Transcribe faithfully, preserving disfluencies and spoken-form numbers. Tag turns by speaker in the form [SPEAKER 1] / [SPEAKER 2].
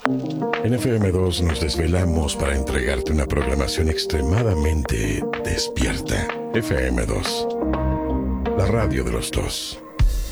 [SPEAKER 1] En F M dos nos desvelamos para entregarte una programación extremadamente despierta. F M dos, la radio de los dos.